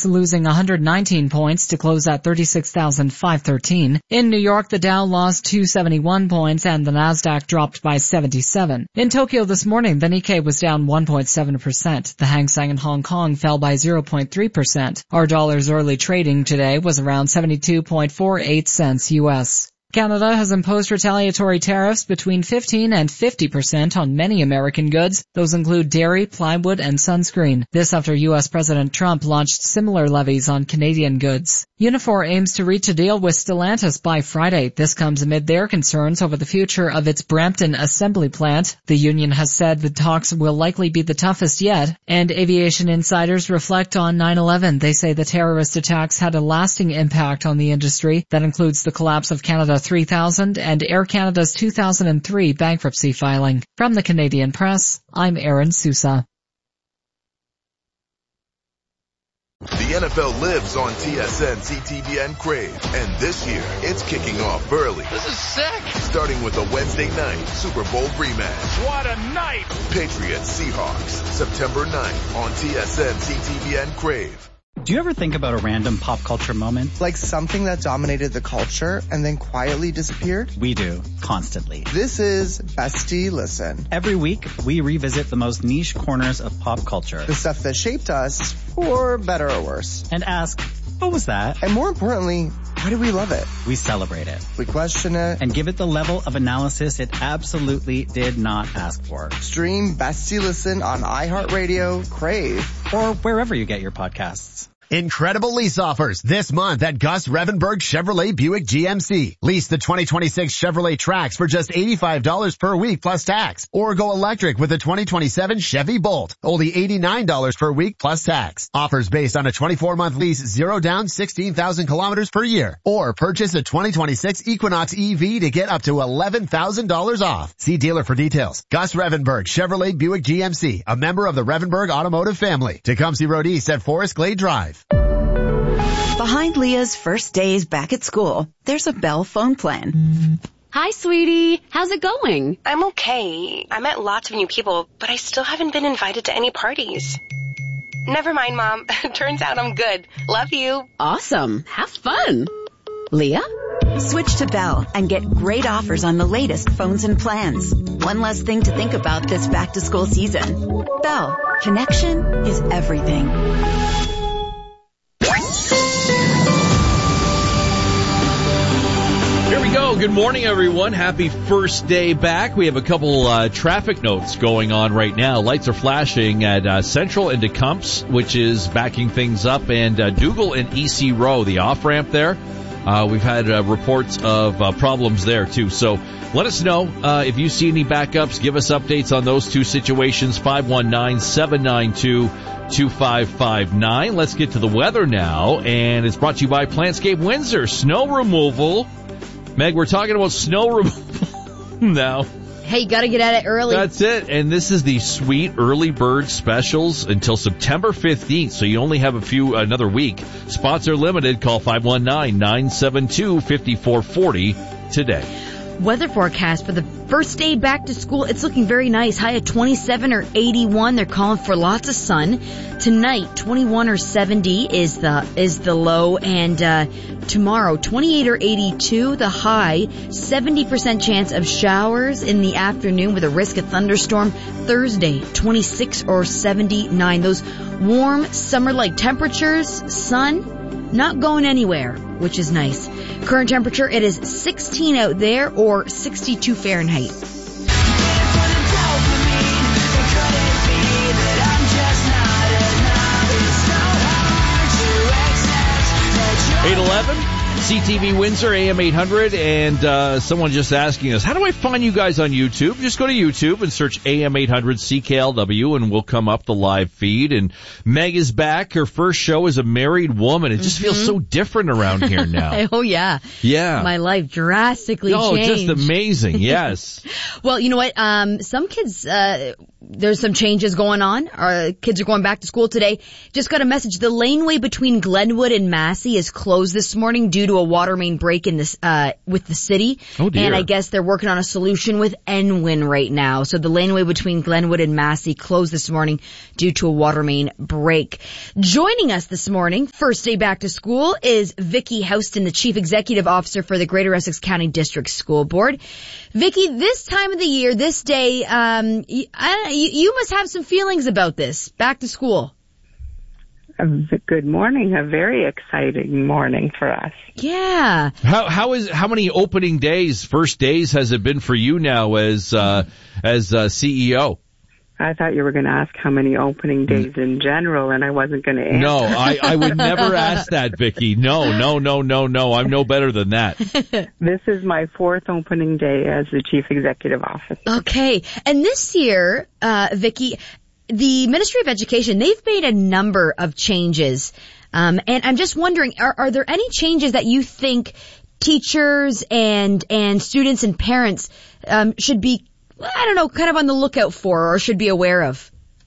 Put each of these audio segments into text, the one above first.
Index losing 119 points to close at 36,513. In New York, the Dow lost 271 points and the Nasdaq dropped by 77. In Tokyo this morning, the Nikkei was down 1.7%. The Hang Seng in Hong Kong fell by 0.3%. Our dollar's early trading today was around 72.48 cents U.S. Canada has imposed retaliatory tariffs between 15 and 50% on many American goods. Those include dairy, plywood, and sunscreen. This after U.S. President Trump launched similar levies on Canadian goods. Unifor aims to reach a deal with Stellantis by Friday. This comes amid their concerns over the future of its Brampton assembly plant. The union has said the talks will likely be the toughest yet, and aviation insiders reflect on 9/11. They say the terrorist attacks had a lasting impact on the industry. That includes the collapse of Canada 3000 and Air Canada's 2003 bankruptcy filing. From the Canadian Press, I'm Erin Sousa. The NFL lives on TSN, CTVN, Crave, and this year it's kicking off early. This is sick! Starting with a Wednesday night Super Bowl rematch. What a night! Patriots Seahawks, September 9th on TSN, CTVN, Crave. Do you ever think about a random pop culture moment? Like something that dominated the culture and then quietly disappeared? We do, constantly. This is Bestie Listen. Every week, we revisit the most niche corners of pop culture. The stuff that shaped us, for better or worse. And ask, what was that? And more importantly, why do we love it? We celebrate it. We question it. And give it the level of analysis it absolutely did not ask for. Stream Bestie Listen on iHeartRadio, Crave, or wherever you get your podcasts. Incredible lease offers this month at Gus Revenberg Chevrolet Buick GMC. Lease the 2026 Chevrolet Trax for just $85 per week plus tax. Or go electric with the 2027 Chevy Bolt. Only $89 per week plus tax. Offers based on a 24-month lease, 0 down, 16,000 kilometers per year. Or purchase a 2026 Equinox EV to get up to $11,000 off. See dealer for details. Gus Revenberg Chevrolet Buick GMC, a member of the Revenberg Automotive family. Tecumseh Road East at Forest Glade Drive. Behind Leah's first days back at school, there's a Bell phone plan. Hi, sweetie. How's it going? I'm okay. I met lots of new people, but I still haven't been invited to any parties. Never mind, Mom. Turns out I'm good. Love you. Awesome. Have fun. Leah? Switch to Bell and get great offers on the latest phones and plans. One less thing to think about this back-to-school season. Bell. Connection is everything. Here we go. Good morning, everyone. Happy first day back. We have a couple traffic notes going on right now. Lights are flashing at Central and Tecumseh, which is backing things up, and Dougal and EC Row, the off-ramp there. We've had reports of problems there, too. So let us know if you see any backups. Give us updates on those two situations, 519-792-2559. Let's get to the weather now, and it's brought to you by Plantscape Windsor. Snow removal. Meg, we're talking about snow removal now. Hey, you gotta get at it early. That's it. And this is the sweet early bird specials until September 15th, so you only have another week. Spots are limited. Call 519-972-5440 today. Weather forecast for the first day back to school. It's looking very nice. High at 27 or 81. They're calling for lots of sun. Tonight, 21 or 70 is the low, and tomorrow, 28 or 82 the high. 70% chance of showers in the afternoon with a risk of thunderstorm. Thursday, 26 or 79. Those warm summer-like temperatures, sun, not going anywhere, which is nice. Current temperature, it is 16 out there or 62 Fahrenheit. 811 CTV Windsor, AM 800, and someone just asking us, how do I find you guys on YouTube? Just go to YouTube and search AM 800 CKLW, and we'll come up the live feed. And Meg is back. Her first show as a married woman. It just feels so different around here now. Oh, yeah. Yeah. My life drastically changed. Oh, just amazing. Yes. Well, you know what? Some kids there's some changes going on. Our kids are going back to school today. Just got a message. The laneway between Glenwood and Massey is closed this morning due to a water main break in this, with the city. Oh dear. And I guess they're working on a solution with Enwyn right now. So the laneway between Glenwood and Massey closed this morning due to a water main break. Joining us this morning, first day back to school, is Vicki Houston, the Chief Executive Officer for the Greater Essex County District School Board. Vicki, this time of the year, this day, you must have some feelings about this. Back to school. Good morning. A very exciting morning for us. Yeah. How many opening days, first days has it been for you now as CEO? I thought you were going to ask how many opening days in general, and I wasn't going to answer. No, I would never ask that, Vicki. No. I'm no better than that. This is my 4th opening day as the Chief Executive Officer. Okay. And this year, Vicki, the Ministry of Education, they've made a number of changes. And I'm just wondering, are there any changes that you think teachers and students and parents should be, I don't know, kind of on the lookout for or should be aware of?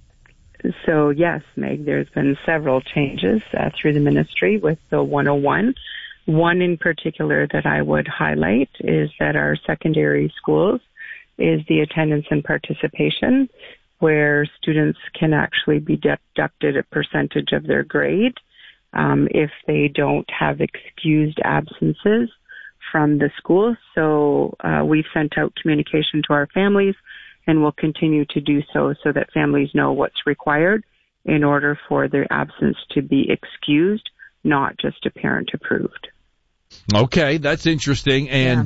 So yes, Meg, there's been several changes through the ministry with Bill 101. One in particular that I would highlight is that our secondary schools is the attendance and participation, where students can actually be deducted a percentage of their grade if they don't have excused absences from the school. So we've sent out communication to our families and will continue to do so that families know what's required in order for their absence to be excused, not just a parent approved. Okay, that's interesting. And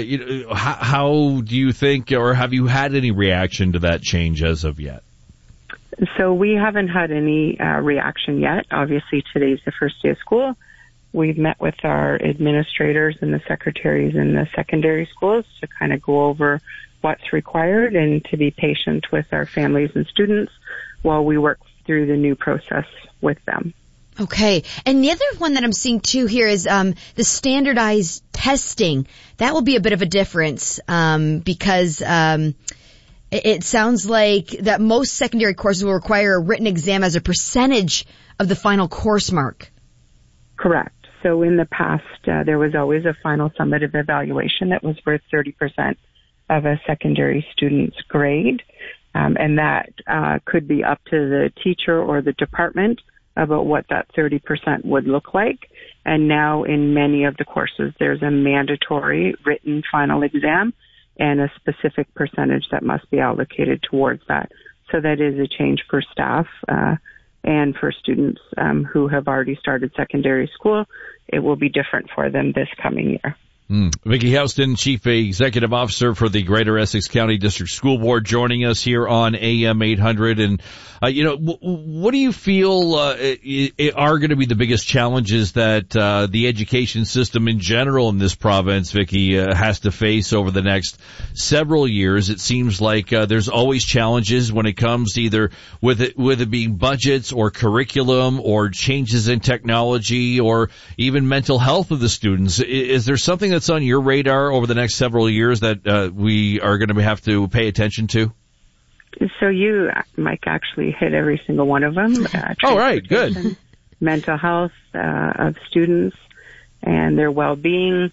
how do you think, or have you had any reaction to that change as of yet? So we haven't had any reaction yet. Obviously, today's the first day of school. We've met with our administrators and the secretaries in the secondary schools to kind of go over what's required and to be patient with our families and students while we work through the new process with them. Okay. And the other one that I'm seeing too here is the standardized testing. That will be a bit of a difference because it sounds like that most secondary courses will require a written exam as a percentage of the final course mark. Correct. So in the past, there was always a final summative evaluation that was worth 30% of a secondary student's grade, and that could be up to the teacher or the department about what that 30% would look like. And now in many of the courses, there's a mandatory written final exam and a specific percentage that must be allocated towards that. So that is a change for staff and for students who have already started secondary school. It will be different for them this coming year. Vicki Houston, Chief Executive Officer for the Greater Essex County District School Board, joining us here on AM 800. And, what do you feel are going to be the biggest challenges that the education system in general in this province, Vicki, has to face over the next several years? It seems like there's always challenges when it comes either with it being budgets or curriculum or changes in technology or even mental health of the students. Is there something that's on your radar over the next several years that we are going to have to pay attention to? So you, Mike, actually hit every single one of them. All right, good. Mental health of students and their well-being,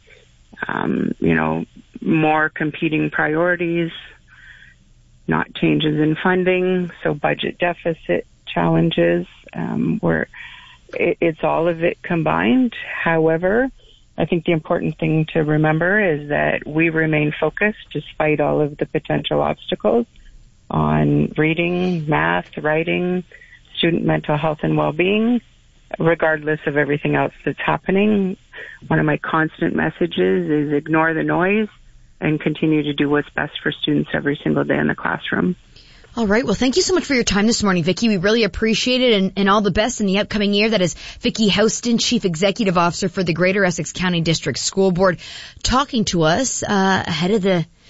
more competing priorities, not changes in funding, so budget deficit challenges, where it's all of it combined. However, I think the important thing to remember is that we remain focused despite all of the potential obstacles on reading, math, writing, student mental health and well-being, regardless of everything else that's happening. One of my constant messages is ignore the noise and continue to do what's best for students every single day in the classroom. All right. Well, thank you so much for your time this morning, Vicki. We really appreciate it, and all the best in the upcoming year. That is Vicki Houston, Chief Executive Officer for the Greater Essex County District School Board, talking to us ahead of the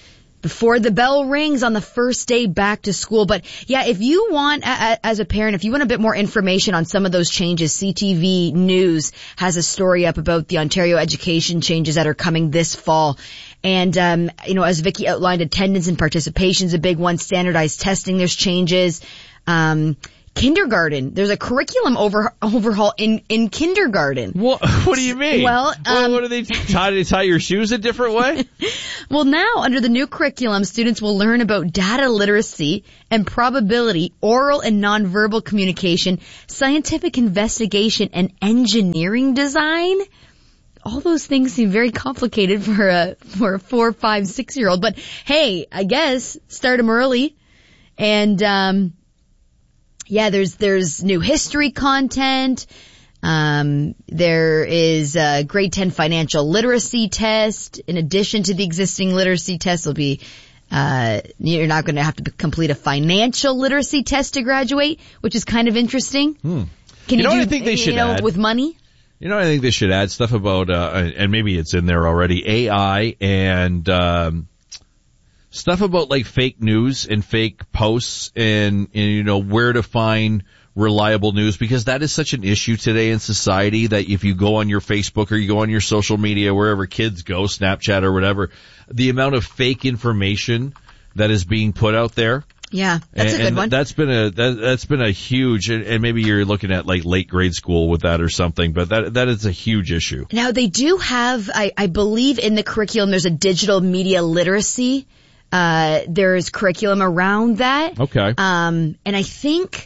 before the bell rings on the first day back to school. But yeah, if you want, as a parent, if you want a bit more information on some of those changes, CTV News has a story up about the Ontario education changes that are coming this fall. And, as Vicky outlined, attendance and participation is a big one. Standardized testing, there's changes. Kindergarten. There's a curriculum overhaul in kindergarten. What do you mean? Well, what are they tie your shoes a different way? Well, now under the new curriculum, students will learn about data literacy and probability, oral and nonverbal communication, scientific investigation, and engineering design. All those things seem very complicated for a 4, 5, 6-year-old. But hey, I guess start them early. And there's new history content. There is a grade 10 financial literacy test. In addition to the existing literacy test, will be, you're not going to have to complete a financial literacy test to graduate, which is kind of interesting. Can you know what I think they should add? With money? You know, I think they should add stuff about, and maybe it's in there already, AI and, stuff about like fake news and fake posts and where to find reliable news, because that is such an issue today in society that if you go on your Facebook or you go on your social media, wherever kids go, Snapchat or whatever, the amount of fake information that is being put out there. Yeah, that's a good one. That's been a huge, and maybe you're looking at like late grade school with that or something, but that is a huge issue. Now they do have, I believe in the curriculum, there's a digital media literacy. There's curriculum around that. Okay. And I think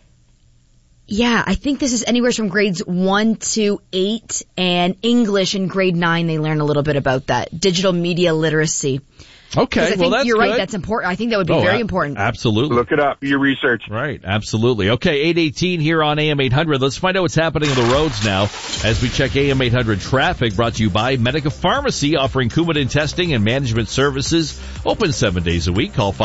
this is anywhere from grades 1 to 8, and English in grade 9, they learn a little bit about that. Digital media literacy. Okay, I think you're right. That's important. I think that would be very important. Absolutely. Look it up. Your research. Right. Absolutely. Okay, 8:18 here on AM 800. Let's find out what's happening on the roads now as we check AM 800 traffic, brought to you by Medica Pharmacy, offering Coumadin testing and management services. Open 7 days a week. Call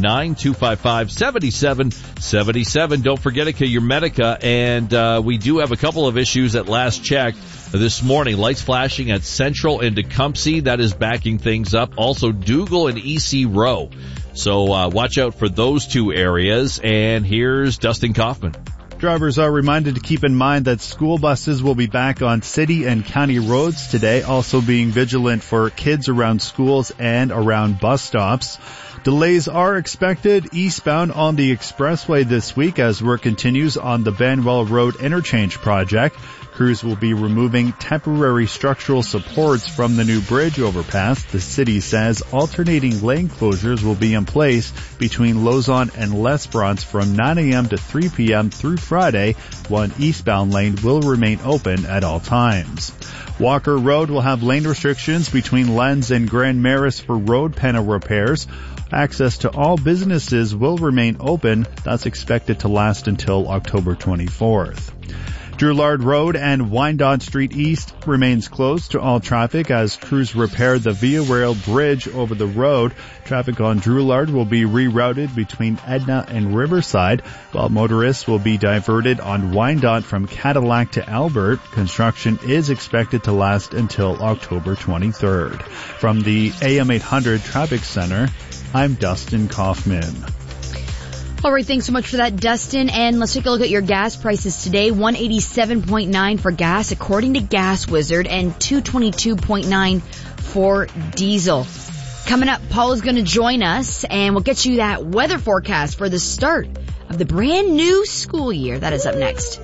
519-255-7777. Don't forget it, your Medica. And we do have a couple of issues at last check this morning. Lights flashing at Central and Tecumseh. That is backing things up. Also, Dougal and EC Row. So watch out for those two areas. And here's Dustin Kaufman. Drivers are reminded to keep in mind that school buses will be back on city and county roads today. Also being vigilant for kids around schools and around bus stops. Delays are expected eastbound on the expressway this week as work continues on the Banwell Road interchange project. Crews will be removing temporary structural supports from the new bridge overpass. The city says alternating lane closures will be in place between Lauson and L'Esperance from 9 a.m. to 3 p.m. through Friday. One eastbound lane will remain open at all times. Walker Road will have lane restrictions between Lens and Grand Maris for road panel repairs. Access to all businesses will remain open. That's expected to last until October 24th. Drouillard Road and Wyandotte Street East remains closed to all traffic as crews repair the Via Rail bridge over the road. Traffic on Drouillard will be rerouted between Edna and Riverside, while motorists will be diverted on Wyandotte from Cadillac to Albert. Construction is expected to last until October 23rd. From the AM 800 Traffic Center, I'm Dustin Kaufman. All right, thanks so much for that, Dustin. And let's take a look at your gas prices today. $187.9 for gas, according to Gas Wizard, and $222.9 for diesel. Coming up, Paul is going to join us, and we'll get you that weather forecast for the start of the brand new school year. That is up next.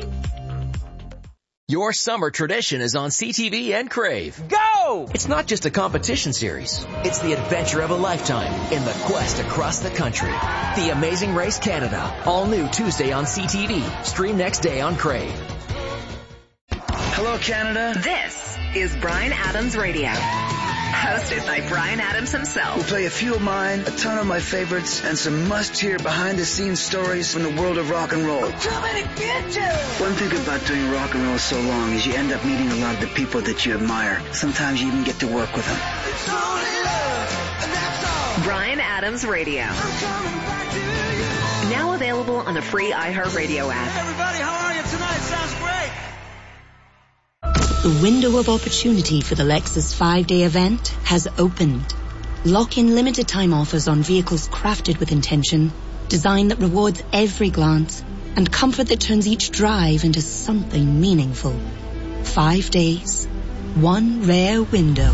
Your summer tradition is on CTV and Crave. Go! It's not just a competition series. It's the adventure of a lifetime in the quest across the country. The Amazing Race Canada. All new Tuesday on CTV. Stream next day on Crave. Hello, Canada. This is Bryan Adams Radio. Hosted by Bryan Adams himself. We'll play a few of mine, a ton of my favorites, and some must-hear behind-the-scenes stories from the world of rock and roll. I'm coming to get you! One thing about doing rock and roll so long is you end up meeting a lot of the people that you admire. Sometimes you even get to work with them. It's only love, and that's all. Bryan Adams Radio. I'm coming back to you. Now available on the free iHeartRadio app. Hey everybody, how are you tonight? Sounds great. The window of opportunity for the Lexus 5-day event has opened. Lock in limited time offers on vehicles crafted with intention, design that rewards every glance, and comfort that turns each drive into something meaningful. 5 days, one rare window.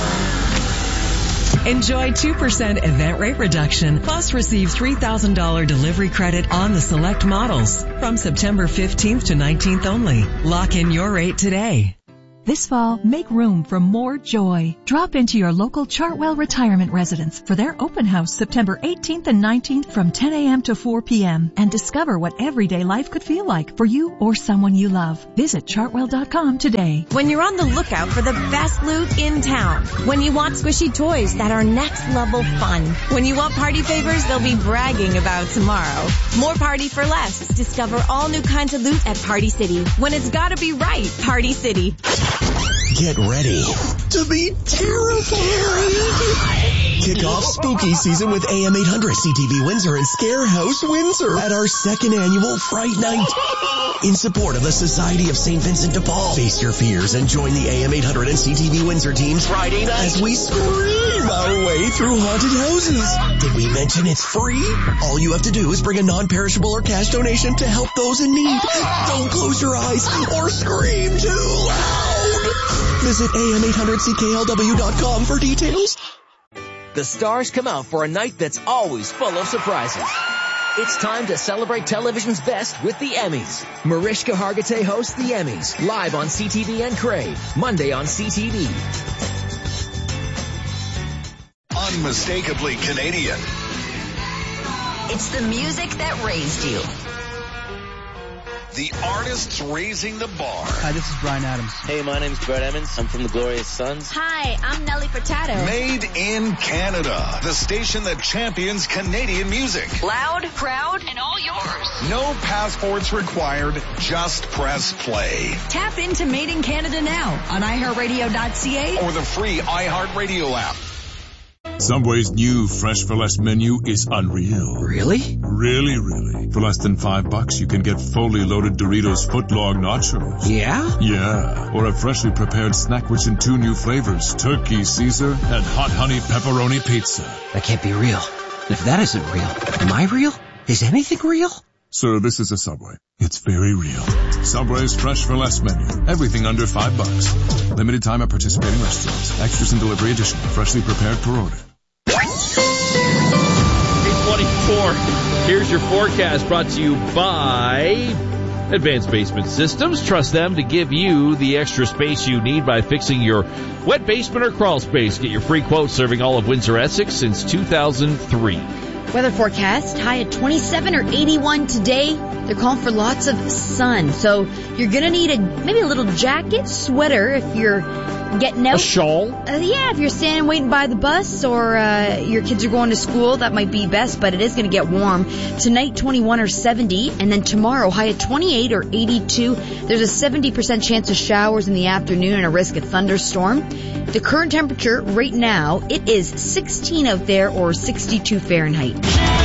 Enjoy 2% event rate reduction, plus receive $3,000 delivery credit on the select models from September 15th to 19th only. Lock in your rate today. This fall, make room for more joy. Drop into your local Chartwell Retirement Residence for their open house September 18th and 19th from 10 a.m. to 4 p.m. and discover what everyday life could feel like for you or someone you love. Visit Chartwell.com today. When you're on the lookout for the best loot in town. When you want squishy toys that are next level fun. When you want party favors they'll be bragging about tomorrow. More party for less. Discover all new kinds of loot at Party City. When it's gotta be right, Party City. Get ready to be terrified. Kick off spooky season with AM 800 CTV Windsor and Scare House Windsor at our second annual Fright Night. In support of the Society of St. Vincent de Paul. Face your fears and join the AM 800 and CTV Windsor teams Friday night as we scream our way through haunted houses. Did we mention it's free? All you have to do is bring a non-perishable or cash donation to help those in need. Don't close your eyes or scream too loud. Visit am800cklw.com for details. The stars come out for a night that's always full of surprises. It's time to celebrate television's best with the Emmys. Mariska Hargitay hosts the Emmys, live on CTV and Crave, Monday on CTV. Unmistakably Canadian. It's the music that raised you. The artists raising the bar. Hi, this is Brian Adams. Hey, my name's Brett Emmons. I'm from the Glorious Sons. Hi, I'm Nelly Furtado. Made in Canada. The station that champions Canadian music. Loud, proud, and all yours. No passports required. Just press play. Tap into Made in Canada now on iHeartRadio.ca or the free iHeartRadio app. Subway's new Fresh for Less menu is unreal. Really? Really. For less than $5, you can get fully loaded Doritos footlong nachos. Yeah? Yeah. Or a freshly prepared snack rich in 2 new flavors, Turkey Caesar and Hot Honey Pepperoni Pizza. That can't be real. If that isn't real, am I real? Is anything real? Sir, this is a Subway. It's very real. Subway's Fresh for Less menu. Everything under $5. Limited time at participating restaurants. Extras and delivery additional. Freshly prepared per order. 8:24. Here's your forecast brought to you by Advanced Basement Systems. Trust them to give you the extra space you need by fixing your wet basement or crawl space. Get your free quote serving all of Windsor, Essex since 2003. Weather forecast, high at 27 or 81 today. They're calling for lots of sun. So you're going to need maybe a little jacket, sweater if you're getting out. A shawl? Yeah, if you're standing waiting by the bus or your kids are going to school, that might be best, but it is going to get warm. Tonight, 21 or 70, and then tomorrow, high at 28 or 82. There's a 70% chance of showers in the afternoon and a risk of thunderstorm. The current temperature right now, it is 16 out there or 62 Fahrenheit.